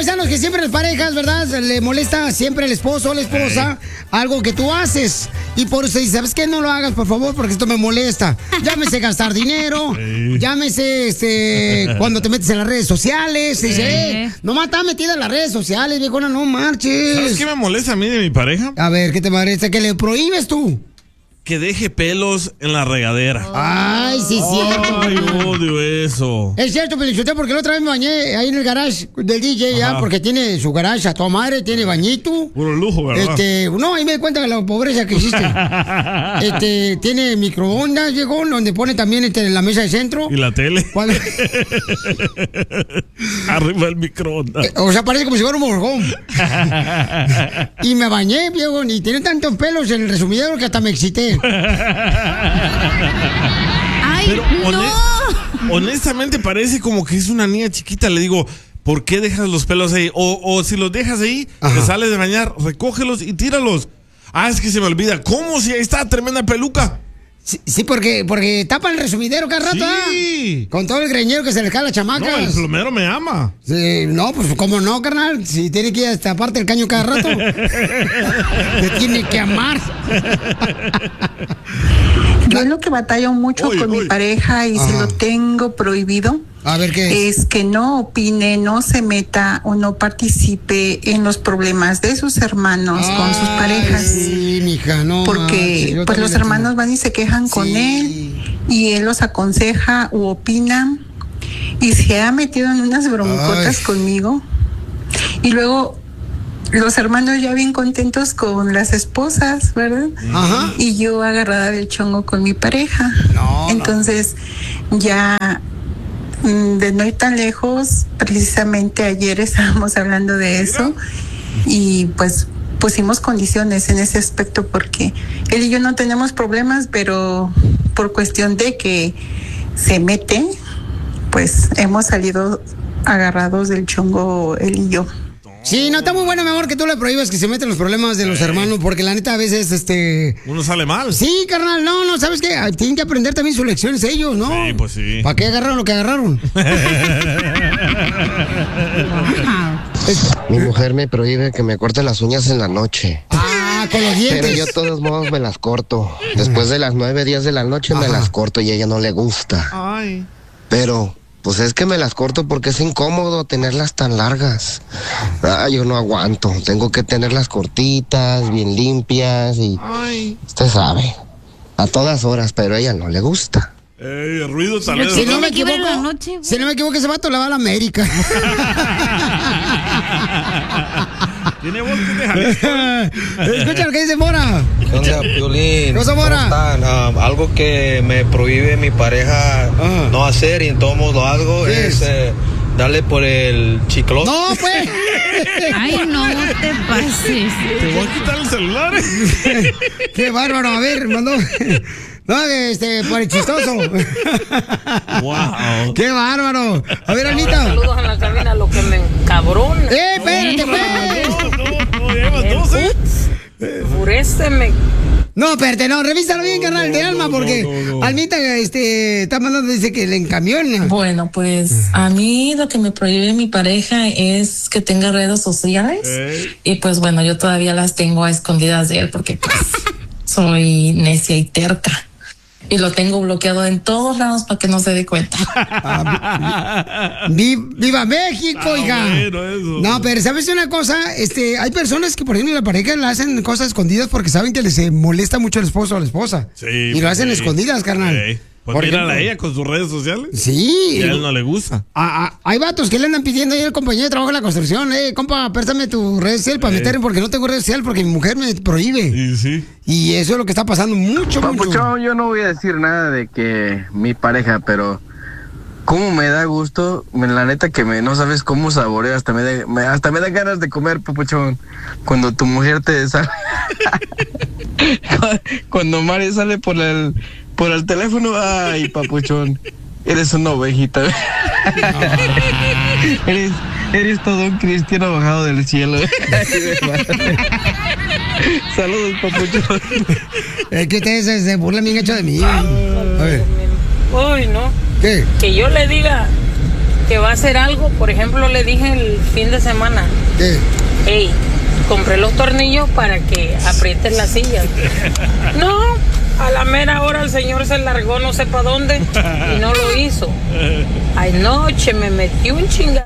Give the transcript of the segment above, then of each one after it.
paisanos, que siempre las parejas, ¿verdad? Le molesta siempre el esposo o la esposa algo que tú haces. Y por eso dice, ¿sabes qué? No lo hagas, por favor, porque esto me molesta. Llámese gastar dinero, llámese cuando te metes en las redes sociales. Dice, nomás está metida en las redes sociales, viejona, no marches. ¿Sabes qué me molesta a mí de mi pareja? A ver, ¿qué te molesta? ¿Que le prohíbes tú? Que deje pelos en la regadera. Ay, sí, cierto. Ay, odio eso. Es cierto, Pelichote, porque la otra vez me bañé ahí en el garage del DJ, ya, porque tiene su garage a toda madre, tiene bañito. Puro lujo, ¿verdad? No, ahí me di cuenta de la pobreza que existe. Tiene microondas, viejo, donde pone también la mesa de centro. ¿Y la tele? Arriba el microondas. O sea, parece como si fuera un morgón. Y me bañé, viejo, y tiene tantos pelos en el resumidero que hasta me excité. ¡Ay, pero no! Honestamente parece como que es una niña chiquita. Le digo, ¿por qué dejas los pelos ahí? O si los dejas ahí, te sales de bañar, recógelos y tíralos. Ah, es que se me olvida. ¿Cómo? Si ahí está tremenda peluca. Sí, porque tapa el resumidero cada rato, sí. Con todo el greñero que se le cae a la chamaca. No, el plomero me ama. Sí, no, pues cómo no, carnal. Si tiene que ir hasta aparte el caño cada rato. Te tiene que amar. Yo es lo que batallo mucho con mi pareja y se lo tengo prohibido. A ver, ¿qué es que no opine, no se meta o no participe en los problemas de sus hermanos con sus parejas. Sí, mija, no. Porque pues los hermanos van y se quejan con él y él los aconseja u opina y se ha metido en unas broncotas conmigo. Y luego los hermanos ya bien contentos con las esposas, ¿verdad? Ajá. Y yo agarrada del chongo con mi pareja. Entonces, ya de no ir tan lejos, precisamente ayer estábamos hablando de eso y pues pusimos condiciones en ese aspecto porque él y yo no tenemos problemas, pero por cuestión de que se mete, pues hemos salido agarrados del chongo él y yo. Sí, no, está muy bueno, mi amor, que tú le prohíbas que se metan los problemas de los hermanos, porque la neta a veces, uno sale mal. Sí, carnal, no, ¿sabes qué? Tienen que aprender también sus lecciones ellos, ¿no? Sí, pues sí. ¿Para qué agarraron lo que agarraron? Mi mujer me prohíbe que me corte las uñas en la noche. Con los dientes. Pero yo de todos modos me las corto. Después de las 9, 10 de la noche me las corto y a ella no le gusta. Ay. Pero... pues es que me las corto porque es incómodo tenerlas tan largas. Yo no aguanto. Tengo que tenerlas cortitas, bien limpias y... usted sabe. A todas horas, pero a ella no le gusta. El ruido tal vez. Si no me equivoco, ese vato le va a la América. Tiene voz que deja. Escucha lo que dice Mora. ¿Qué onda, Piolín? ¿Qué onda, Mora? ¿Cómo están? Algo que me prohíbe mi pareja no hacer y en todos modos lo hago es darle por el chicloso. No, pues. Ay, no te pases. Te voy a quitar el celular. Qué bárbaro. A ver, mandó. No, por el chistoso. Wow. Qué bárbaro. A ver, Anita. Saludos a la cabina, lo que me encabrona. Espérate, No, llevas 12. Enfuréceme. No, espérate, no, revísalo bien, carnal, de Alma, porque Almita está mandando, dice que le encamiona. Bueno, pues a mí lo que me prohíbe mi pareja es que tenga redes sociales y pues bueno, yo todavía las tengo a escondidas de él porque pues soy necia y terca. Y lo tengo bloqueado en todos lados para que no se dé cuenta. ¡Viva México, hija! No, pero ¿sabes una cosa? Hay personas que, por ejemplo, la pareja le hacen cosas escondidas porque saben que les molesta mucho el esposo o la esposa. Sí. Y lo hacen escondidas, carnal. Pues mírala a ella con sus redes sociales. Sí. Y a él no le gusta. Hay vatos que le andan pidiendo ahí al compañero de trabajo en la construcción. Compa, préstame tu red social para meterme porque no tengo red social porque mi mujer me prohíbe. Sí. Y eso es lo que está pasando mucho. Papuchón, yo no voy a decir nada de que mi pareja, pero cómo me da gusto, la neta que no sabes cómo saboreo, hasta me da ganas de comer, Papuchón, cuando tu mujer te sale, cuando Mari sale por el teléfono. Ay, Papuchón, eres una ovejita. Eres todo un cristiano bajado del cielo. Saludos, Papuchón. Es que ustedes se burlan bien hecho de mí. A ver. Uy, no. ¿Qué? Que yo le diga que va a hacer algo, por ejemplo, le dije el fin de semana, hey, compré los tornillos para que aprietes las sillas. No, a la mera hora el señor se largó no sé para dónde y no lo hizo. Anoche me metí un chingado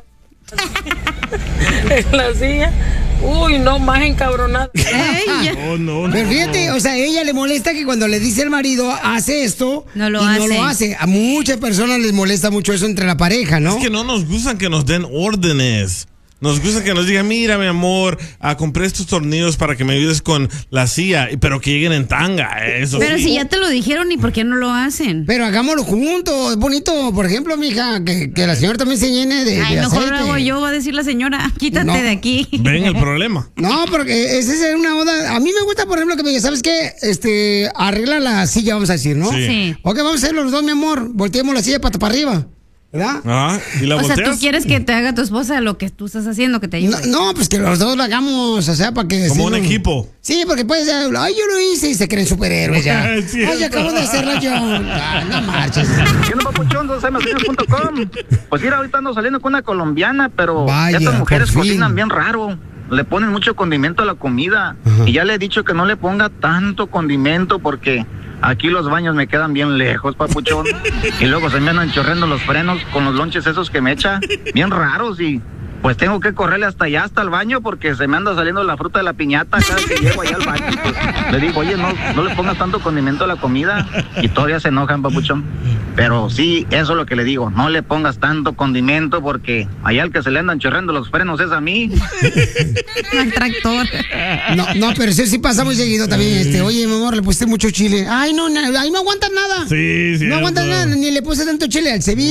en la silla. Uy, no, más encabronada. No. Pero fíjate, o sea, ella le molesta que cuando le dice el marido, hace esto, no lo hace. A muchas personas les molesta mucho eso entre la pareja, ¿no? Es que no nos gustan que nos den órdenes. Nos gusta que nos digan, mira, mi amor, compré estos tornillos para que me ayudes con la silla, pero que lleguen en tanga, eso. Pero sí. si ya te lo dijeron, ¿y por qué no lo hacen? Pero hagámoslo juntos, es bonito. Por ejemplo, mija, que la señora también se llene de mejor aceite. lo hago yo, va a decir la señora, quítate de aquí. Ven el problema. No, porque esa es una boda. A mí me gusta, por ejemplo, que me diga, ¿sabes qué? Arregla la silla, vamos a decir, ¿no? Sí. Ok, vamos a hacer los dos, mi amor. Volteemos la silla para arriba. ¿Verdad? ¿Y la volteas? O sea, tú quieres que te haga tu esposa lo que tú estás haciendo, que te ayude. No, pues que los dos lo hagamos, o sea, para que... Como un equipo. Sí, porque pues, ay, yo lo hice y se creen superhéroes ya. Ay, acabo de hacerlo yo. No marches. Yo no, papuchón, 2masinos.com. Pues mira, ahorita ando saliendo con una colombiana, pero vaya, estas mujeres por fin. cocinan bien raro. Le ponen mucho condimento a la comida. Y ya le he dicho que no le ponga tanto condimento porque aquí los baños me quedan bien lejos, papuchón. Y luego se me andan chorreando los frenos con los lonches esos que me echa, bien raros. Y pues tengo que correrle hasta allá, hasta el baño, porque se me anda saliendo la fruta de la piñata cada que llego allá al baño. Pues, le digo, oye, no le pongas tanto condimento a la comida. Y todavía se enojan, papuchón. Pero sí, eso es lo que le digo, no le pongas tanto condimento porque allá al que se le andan chorreando los frenos es a mí. Al tractor. No, pero eso sí pasa muy seguido también. Oye, mi amor, le pusiste mucho chile. Ay, no, ahí no aguantas nada. Sí. No aguantas nada, ni le puse tanto chile al ceviche.